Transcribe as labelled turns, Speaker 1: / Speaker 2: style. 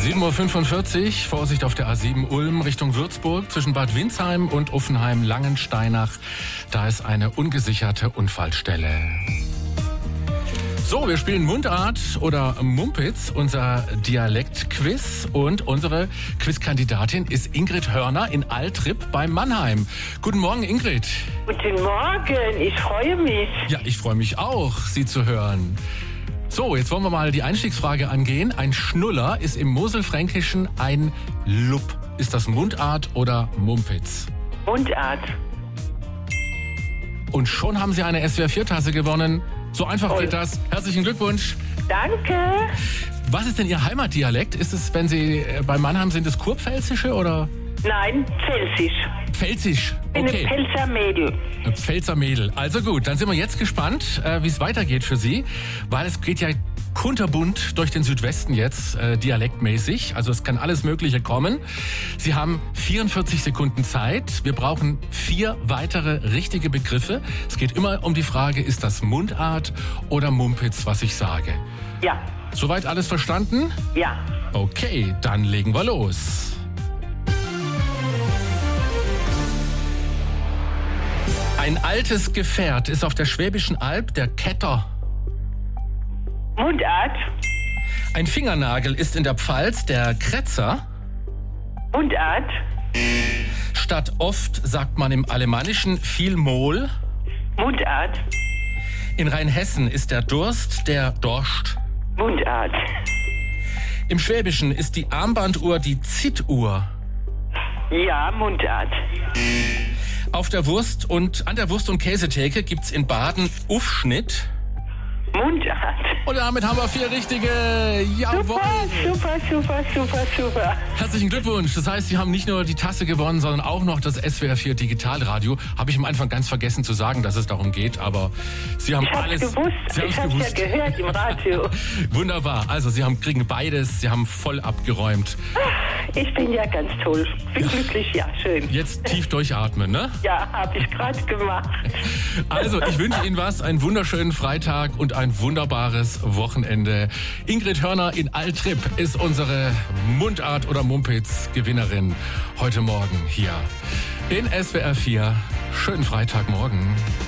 Speaker 1: 7:45 Uhr, Vorsicht auf der A7 Ulm Richtung Würzburg zwischen Bad Windsheim und Uffenheim-Langensteinach. Da ist eine ungesicherte Unfallstelle. So, wir spielen Mundart oder Mumpitz, unser Dialektquiz. Und unsere Quizkandidatin ist Ingrid Hörner in Altrip bei Mannheim. Guten Morgen, Ingrid.
Speaker 2: Guten Morgen, ich freue mich.
Speaker 1: Ja, ich freue mich auch, Sie zu hören. So, jetzt wollen wir mal die Einstiegsfrage angehen. Ein Schnuller ist im Moselfränkischen ein Lupp. Ist das Mundart oder Mumpitz?
Speaker 2: Mundart.
Speaker 1: Und schon haben Sie eine SWR4-Tasse gewonnen. So einfach geht das. Herzlichen Glückwunsch.
Speaker 2: Danke.
Speaker 1: Was ist denn Ihr Heimatdialekt? Ist es, wenn Sie bei Mannheim sind, das Kurpfälzische oder?
Speaker 2: Nein, Pfälzisch.
Speaker 1: Pfälzisch,
Speaker 2: Ich bin
Speaker 1: okay.
Speaker 2: ein Pfälzer Mädel.
Speaker 1: Pfälzer Mädel. Also gut, dann sind wir jetzt gespannt, wie es weitergeht für Sie. Weil es geht ja kunterbunt durch den Südwesten jetzt, dialektmäßig. Also es kann alles Mögliche kommen. Sie haben 44 Sekunden Zeit. Wir brauchen 4 weitere richtige Begriffe. Es geht immer um die Frage, ist das Mundart oder Mumpitz, was ich sage?
Speaker 2: Ja.
Speaker 1: Soweit alles verstanden?
Speaker 2: Ja.
Speaker 1: Okay, dann legen wir los. Ein altes Gefährt ist auf der Schwäbischen Alb der Ketter.
Speaker 2: Mundart.
Speaker 1: Ein Fingernagel ist in der Pfalz der Kretzer.
Speaker 2: Mundart.
Speaker 1: Statt oft sagt man im Alemannischen viel Mol.
Speaker 2: Mundart.
Speaker 1: In Rheinhessen ist der Durst der Dorscht.
Speaker 2: Mundart.
Speaker 1: Im Schwäbischen ist die Armbanduhr die Zittuhr.
Speaker 2: Ja, Mundart.
Speaker 1: An der Wurst- und Käsetheke gibt's in Baden Uffschnitt.
Speaker 2: Mundart.
Speaker 1: Und damit haben wir 4 richtige. Jawohl.
Speaker 2: Super.
Speaker 1: Herzlichen Glückwunsch. Das heißt, Sie haben nicht nur die Tasse gewonnen, sondern auch noch das SWR4 Digitalradio. Habe ich am Anfang ganz vergessen zu sagen, dass es darum geht, aber Sie haben alles.
Speaker 2: Ich hab's ja gehört im Radio.
Speaker 1: Wunderbar. Also Sie kriegen beides. Sie haben voll abgeräumt.
Speaker 2: Ich bin ja ganz toll. Bin glücklich, ja, schön.
Speaker 1: Jetzt tief durchatmen, ne?
Speaker 2: Ja, habe ich gerade gemacht.
Speaker 1: Also, ich wünsche Ihnen einen wunderschönen Freitag und ein wunderbares Wochenende. Ingrid Hörner in Altrip ist unsere Mundart- oder Mumpitz-Gewinnerin heute Morgen hier in SWR4. Schönen Freitagmorgen.